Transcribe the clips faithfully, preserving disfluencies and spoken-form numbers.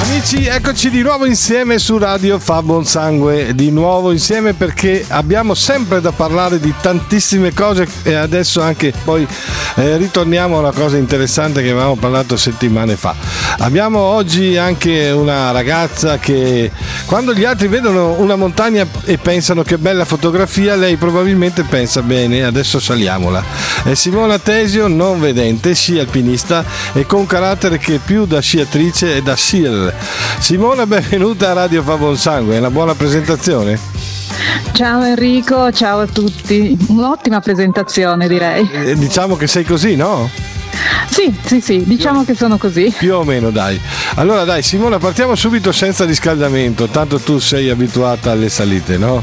Amici, eccoci di nuovo insieme su Radio Fa Buon Sangue, di nuovo insieme perché abbiamo sempre da parlare di tantissime cose e adesso anche poi eh, ritorniamo a una cosa interessante che avevamo parlato settimane fa. Abbiamo oggi anche una ragazza che quando gli altri vedono una montagna e pensano che bella fotografia, lei probabilmente pensa bene, adesso saliamola. È Simona Tesio, non vedente, sci alpinista e con carattere che più da sciatrice e da scier. Simona, benvenuta a Radio Fa Buon Sangue, è una buona presentazione? Ciao Enrico, ciao a tutti, un'ottima presentazione direi. Eh, diciamo che sei così, no? Sì, sì, sì, diciamo che sono così. Più o meno, dai. Allora dai Simona, partiamo subito senza riscaldamento, tanto tu sei abituata alle salite, no?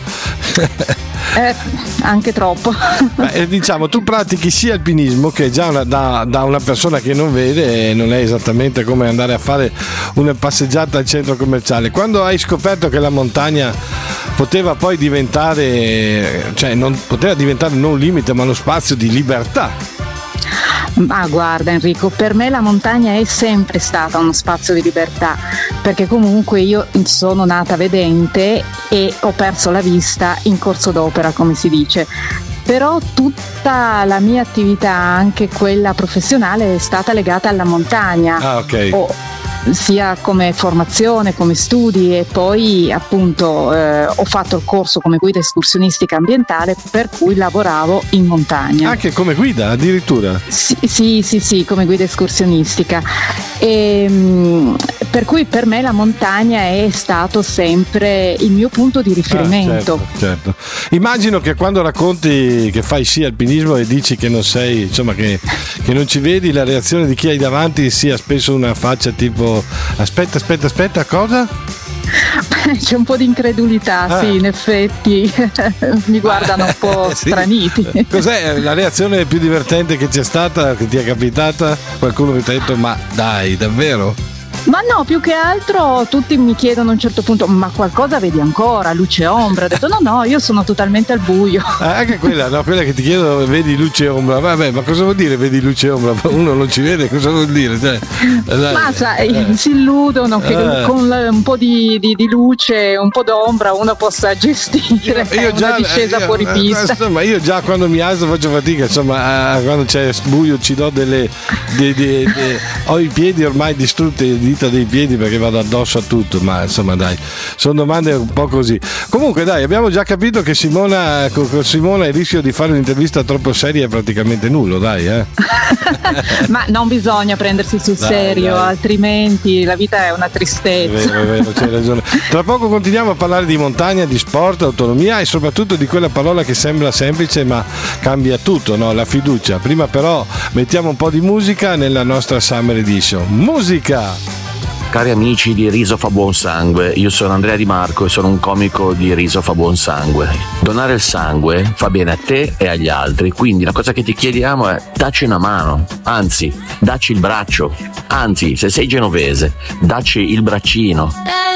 Eh, anche troppo. Beh, diciamo, tu pratichi sci alpinismo, che già una, da, da una persona che non vede non è esattamente come andare a fare una passeggiata al centro commerciale. Quando hai scoperto che la montagna poteva poi diventare, cioè non poteva diventare non un limite ma uno spazio di libertà? Ma guarda Enrico, per me la montagna è sempre stata uno spazio di libertà, perché comunque io sono nata vedente e ho perso la vista in corso d'opera, come si dice. Però tutta la mia attività, anche quella professionale, è stata legata alla montagna. Ah, ok. Oh, sia come formazione, come studi, e poi appunto eh, ho fatto il corso come guida escursionistica ambientale, per cui lavoravo in montagna. Anche come guida addirittura? Sì, sì, sì, sì, come guida escursionistica. E, mh, per cui per me la montagna è stato sempre il mio punto di riferimento. Ah, certo, certo. Immagino che quando racconti che fai sci alpinismo e dici che non sei, insomma che, che non ci vedi, la reazione di chi hai davanti sia spesso una faccia tipo aspetta, aspetta, aspetta, cosa? C'è un po' di incredulità, ah. Sì, in effetti mi guardano un po' sì. straniti. Cos'è la reazione più divertente che c'è stata, che ti è capitata? Qualcuno che ti ha detto ma dai, davvero? Ma no, più che altro tutti mi chiedono a un certo punto ma qualcosa vedi ancora, luce e ombra? Ho detto no no, io sono totalmente al buio. Ah, anche quella, no, quella che ti chiedono vedi luce e ombra, vabbè, ma cosa vuol dire vedi luce e ombra? Uno non ci vede, cosa vuol dire? Cioè, dai, ma sai, eh. si illudono che eh. con un po' di, di, di luce e un po' d'ombra uno possa gestire io, io una già, discesa io, fuori pista. Insomma, io già quando mi alzo faccio fatica, insomma, quando c'è buio ci do delle, de, de, de, ho i piedi ormai distrutti, le dita dei piedi perché vado addosso a tutto, ma insomma dai, sono domande un po' così. Comunque dai, abbiamo già capito che Simona, con, con Simona il rischio di fare un'intervista troppo seria è praticamente nullo, dai, eh. Ma non bisogna prendersi sul dai, serio, dai. Altrimenti la vita è una tristezza. È vero, è vero, c'hai ragione. Tra poco continuiamo a parlare di montagna, di sport, autonomia e soprattutto di quella parola che sembra semplice ma cambia tutto, no? La fiducia. Prima però mettiamo un po' di musica nella nostra Summer Edition. Musica! Cari amici di Riso Fa Buon Sangue, io sono Andrea Di Marco e sono un comico di Riso Fa Buon Sangue. Donare il sangue fa bene a te e agli altri, quindi la cosa che ti chiediamo è dacci una mano, anzi dacci il braccio, anzi se sei genovese dacci il braccino.